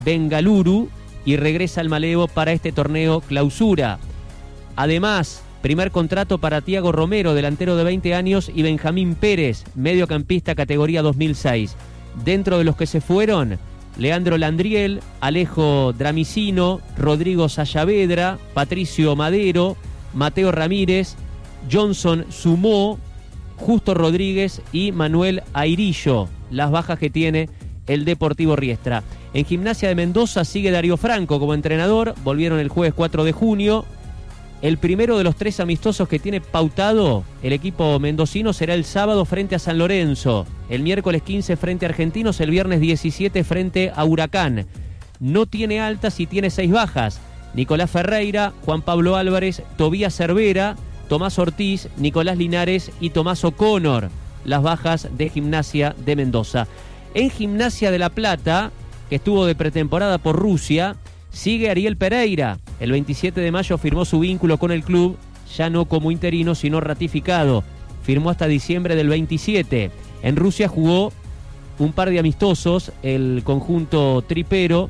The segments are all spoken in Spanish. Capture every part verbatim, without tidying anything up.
Bengaluru y regresa al Malevo para este torneo clausura. Además, primer contrato para Tiago Romero, delantero de veinte años, y Benjamín Pérez, mediocampista categoría dos mil seis. Dentro de los que se fueron, Leandro Landriel, Alejo Dramicino, Rodrigo Sayavedra, Patricio Madero, Mateo Ramírez, Johnson Sumó, Justo Rodríguez y Manuel Airillo, las bajas que tiene el Deportivo Riestra. En Gimnasia de Mendoza sigue Darío Franco como entrenador, volvieron el jueves cuatro de junio. El primero de los tres amistosos que tiene pautado el equipo mendocino será el sábado frente a San Lorenzo, el miércoles quince frente a Argentinos, el viernes diecisiete frente a Huracán. No tiene altas y tiene seis bajas: Nicolás Ferreira, Juan Pablo Álvarez, Tobías Cervera, Tomás Ortiz, Nicolás Linares y Tomás O'Connor, las bajas de Gimnasia de Mendoza. En Gimnasia de La Plata, que estuvo de pretemporada por Rusia, sigue Ariel Pereira. El veintisiete de mayo firmó su vínculo con el club, ya no como interino, sino ratificado. Firmó hasta diciembre del veintisiete. En Rusia jugó un par de amistosos, el conjunto tripero,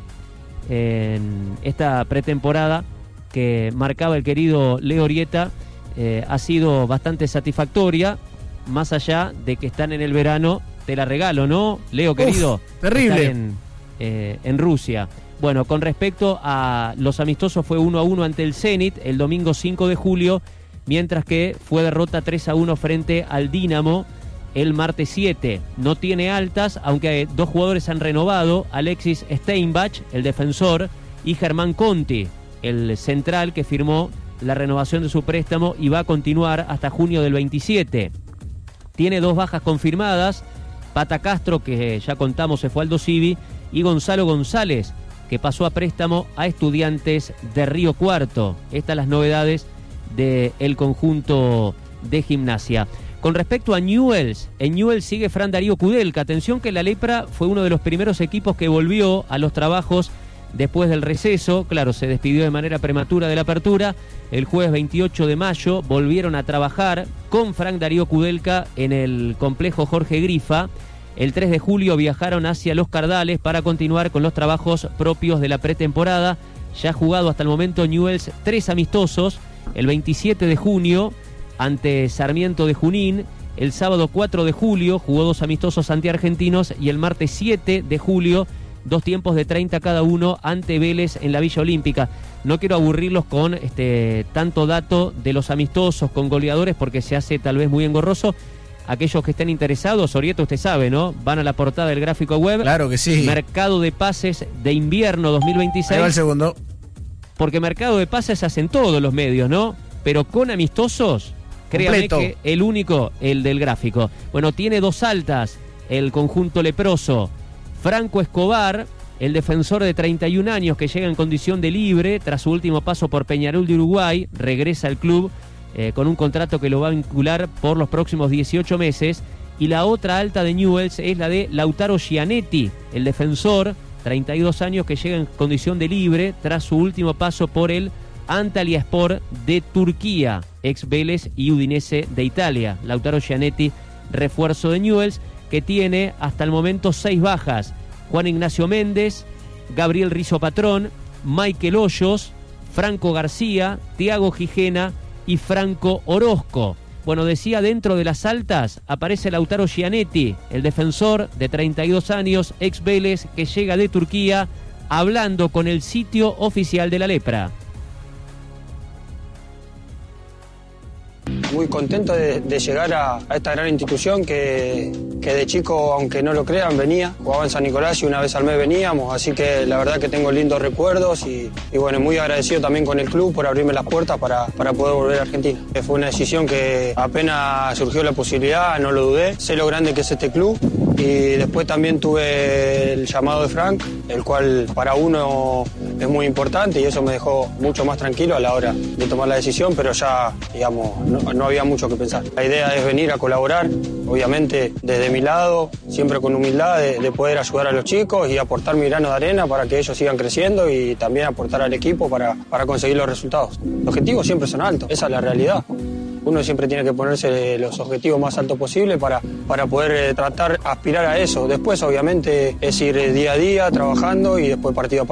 en esta pretemporada que marcaba el querido Leo Orieta. Eh, ha sido bastante satisfactoria, más allá de que están en el verano. Te la regalo, ¿no, Leo, querido? Uf, terrible. Están en, eh, en Rusia. Bueno, con respecto a los amistosos, fue uno a uno ante el Zenit el domingo cinco de julio, mientras que fue derrota tres a uno frente al Dinamo el martes siete. No tiene altas, aunque dos jugadores han renovado: Alexis Steinbach, el defensor, y Germán Conti, el central, que firmó la renovación de su préstamo y va a continuar hasta junio del veintisiete. Tiene dos bajas confirmadas: Pata Castro, que ya contamos se fue al Dosivi, y Gonzalo González, que pasó a préstamo a Estudiantes de Río Cuarto. Estas las novedades del conjunto de Gimnasia. Con respecto a Newell's, en Newell's sigue Fran Darío Kudelka. Atención que la Lepra fue uno de los primeros equipos que volvió a los trabajos después del receso. Claro, se despidió de manera prematura de la apertura. El jueves veintiocho de mayo volvieron a trabajar con Fran Darío Kudelka en el complejo Jorge Grifa. El tres de julio viajaron hacia Los Cardales para continuar con los trabajos propios de la pretemporada. Ya ha jugado hasta el momento Newell's tres amistosos: el veintisiete de junio ante Sarmiento de Junín, el sábado cuatro de julio jugó dos amistosos ante Argentinos, y el martes siete de julio dos tiempos de treinta cada uno ante Vélez en la Villa Olímpica. No quiero aburrirlos con este tanto dato de los amistosos con goleadores, porque se hace tal vez muy engorroso. Aquellos que estén interesados, Orieta, usted sabe, ¿no? Van a la portada del gráfico web. Claro que sí. Mercado de pases de invierno dos mil veintiséis. Ahí va el segundo. Porque mercado de pases se hacen todos los medios, ¿no? Pero con amistosos, créame que el único, el del gráfico. Bueno, tiene dos altas el conjunto leproso: Franco Escobar, el defensor de treinta y un años que llega en condición de libre tras su último paso por Peñarol de Uruguay, regresa al club eh, con un contrato que lo va a vincular por los próximos dieciocho meses. Y la otra alta de Newell's es la de Lautaro Gianetti, el defensor, treinta y dos años, que llega en condición de libre tras su último paso por el Antalyaspor de Turquía, ex Vélez y Udinese de Italia. Lautaro Gianetti, refuerzo de Newell's, que tiene hasta el momento seis bajas: Juan Ignacio Méndez, Gabriel Rizo Patrón, Michael Hoyos, Franco García, Tiago Gijena y Franco Orozco. Bueno, decía, dentro de las altas aparece Lautaro Gianetti, el defensor de treinta y dos años, ex Vélez, que llega de Turquía, hablando con el sitio oficial de la Lepra. Muy contento de, de llegar a, a esta gran institución que, que de chico, aunque no lo crean, venía. Jugaba en San Nicolás y una vez al mes veníamos, así que la verdad que tengo lindos recuerdos y, y bueno, muy agradecido también con el club por abrirme las puertas para, para poder volver a Argentina. Fue una decisión que apenas surgió la posibilidad, no lo dudé. Sé lo grande que es este club y después también tuve el llamado de Frank, el cual para uno es muy importante y eso me dejó mucho más tranquilo a la hora de tomar la decisión, pero ya, digamos, no, no había mucho que pensar. La idea es venir a colaborar, obviamente desde mi lado, siempre con humildad de, de poder ayudar a los chicos y aportar mi grano de arena para que ellos sigan creciendo y también aportar al equipo para, para conseguir los resultados. Los objetivos siempre son altos, esa es la realidad. uno siempre tiene que ponerse los objetivos más altos posibles para, para poder eh, tratar, aspirar a eso. Después obviamente es ir día a día trabajando y después partido a partido.